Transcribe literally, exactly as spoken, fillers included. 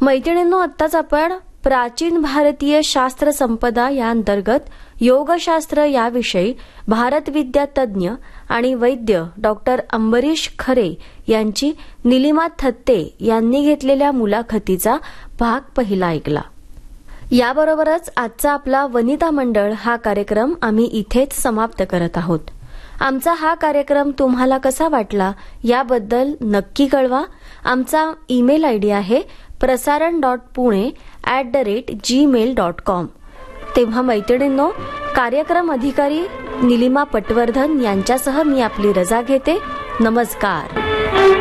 मैत्रिणींनो, आत्ताच आपण प्राचीन भारतीय शास्त्र संपदा या अंतर्गत योगशास्त्र याविषयी भारतविद्या तज्ज्ञ आणि वैद्य डॉक्टर अंबरीश खरे यांची निलिमा थत्ते यांनी घेतलेल्या मुलाखतीचा भाग पहिला ऐकला. याबरोबरच आजचा आपला वनिता मंडळ हा कार्यक्रम आम्ही इथेच समाप्त करत आहोत. आमचा हा कार्यक्रम तुम्हाला कसा वाटला याबद्दल नक्की कळवा. आमचा ईमेल आयडी आहे प्रसारण dot Pune at the rate Gmail dot com. तेव्हा मैत्रिणींनो, कार्यक्रम अधिकारी निलिमा पटवर्धन यांच्यासह मी आपली रजा घेते. नमस्कार.